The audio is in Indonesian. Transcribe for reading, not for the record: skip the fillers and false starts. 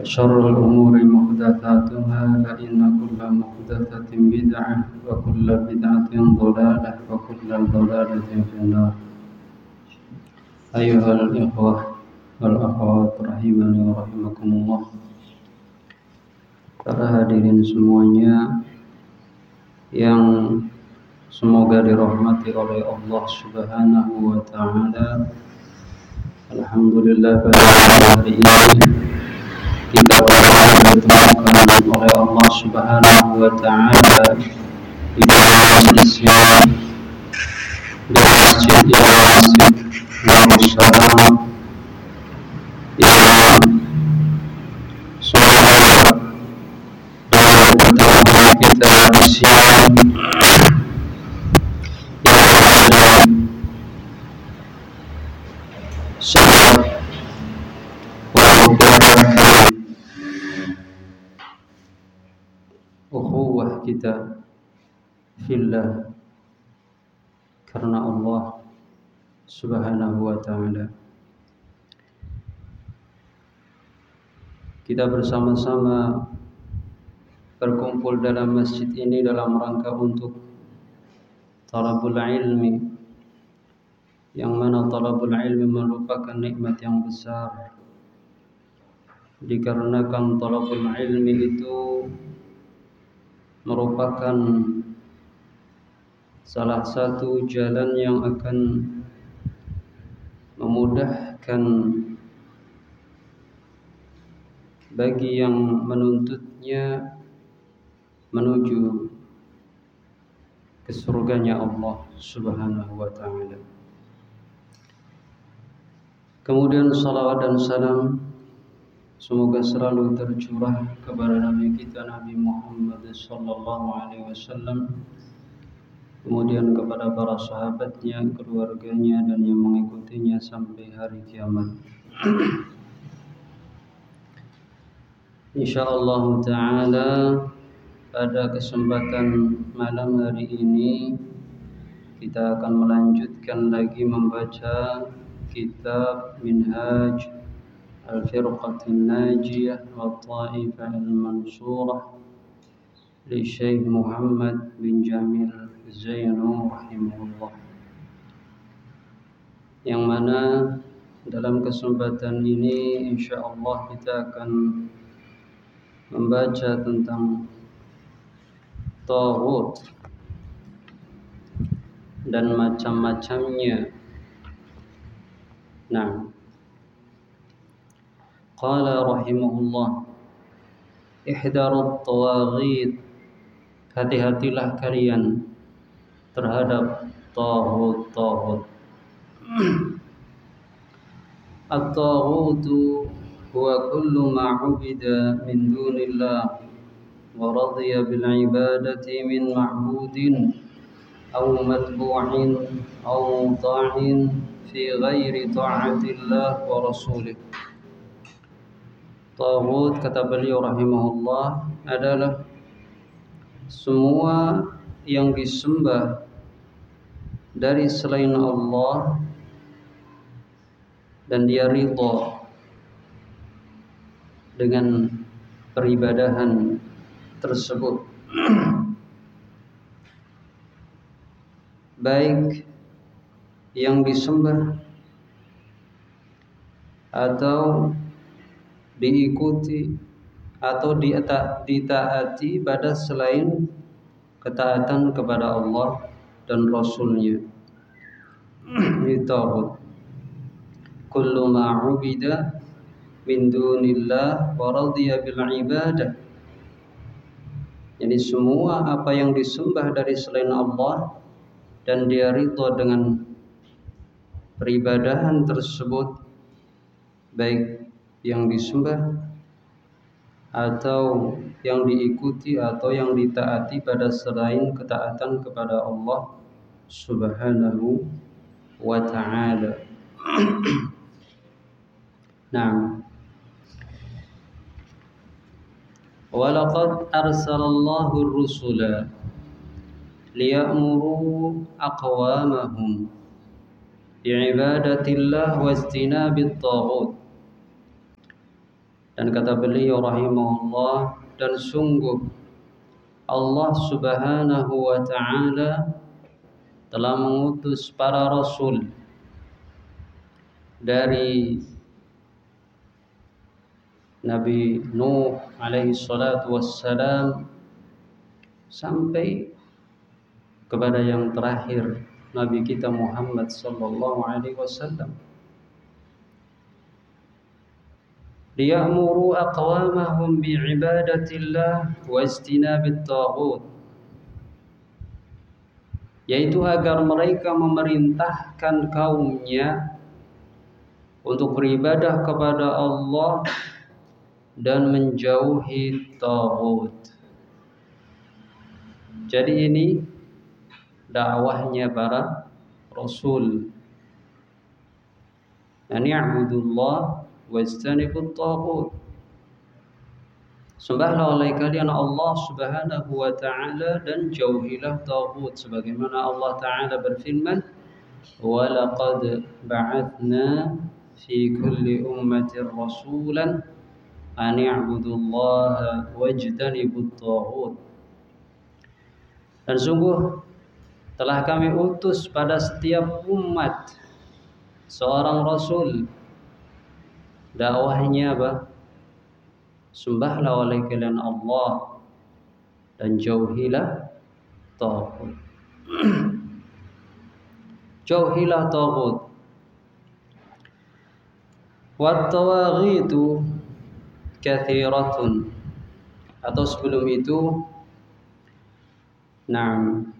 وشر الأمور محدثاتها فإن كل محدثة بدعة وكل بدعة ضلالة وكل ضلالة في النار. أيها الإخوة والأخوات rahimani wa rahimakumullah. Para hadirin semuanya yang semoga dirahmati oleh Allah Subhanahu wa taala. Alhamdulillah pada hari ini kita dipertemukan oleh Allah Subhanahu wa taala di dalam majlisnya di masjid Darussalam yang semoga dalam pertemuan kita di sini sangat ukhuwah kita fillah karena Allah Subhanahu wa taala. Kita bersama-sama berkumpul dalam masjid ini dalam rangka untuk talabul ilmi, yang mana talabul ilmi merupakan nikmat yang besar, dikarenakan talabul ilmi itu merupakan salah satu jalan yang akan memudahkan bagi yang menuntutnya menuju ke surganya Allah Subhanahu wa taala. Kemudian salawat dan salam semoga selalu tercurah kepada Nabi kita Nabi Muhammad sallallahu alaihi wasallam, kemudian kepada para sahabatnya, keluarganya dan yang mengikutinya sampai hari kiamat. Insyaallah taala pada kesempatan malam hari ini kita akan melanjutkan lagi membaca kitab Minhaj Al-Firqatin Najiyah wa Ta'ifah Al-Mansurah li Syekh Muhammad bin Jamil Zainu rahimahullah, yang mana dalam kesempatan ini insyaallah kita akan membaca tentang taghut dan macam-macamnya. Nah, qala rahimahullah, ihdarut tawaghit, hati-hatilah kalian terhadap taghut. At-taghutu huwa kullu ma 'ubida min dunillah wa radiya bil 'ibadati min ma'budin aw matbu'in aw muta'in fi ghairi ta'atillah wa rasulih. Taghut, kata beliau rahimahullah, adalah semua yang disembah dari selain Allah dan dia ridha dengan peribadahan tersebut, baik yang disembah atau diikuti atau ditaati pada selain ketaatan kepada Allah dan Rasulnya. Ini taghut. Kullu ma 'ubida min dunillah wa radiya bil ibadah. Jadi semua apa yang disembah dari selain Allah dan dia ridha dengan peribadahan tersebut, baik yang disembah atau yang diikuti atau yang ditaati pada selain ketaatan kepada Allah Subhanahu wa ta'ala. Nah, walaqad arsalallahu ar-rusula liya'muru aqwamahum bi'ibadatillah wa istinabit taghut. Dan kata beliau rahimahullah, dan sungguh Allah Subhanahu wa ta'ala telah mengutus para rasul dari Nabi Nuh alaihi salatu wassalam sampai kepada yang terakhir Nabi kita Muhammad sallallahu alaihi wasallam. Liya'muru aqwamahum bi'ibadatillah wa istinabit taghut, yaitu agar mereka memerintahkan kaumnya untuk beribadah kepada Allah dan menjauhi taghut. Jadi ini dakwahnya para rasul. An ya'budullah wajtanibut taghut. Sembahlah oleh kalian Allah Subhanahu wa ta'ala dan jauhilah taghut, sebagaimana Allah Ta'ala berfirman, wa laqad ba'athna fi kulli ummatin rasulan an ya'budullaha wajtanibut taghut. Dan sungguh telah kami utus pada setiap umat seorang rasul. Dakwahnya apa? Sembahlah oleh kalian Allah dan jauhilah taghut. Jauhilah taghut. Wat tawaghitu kathiratun. Atau sebelum itu, na'am,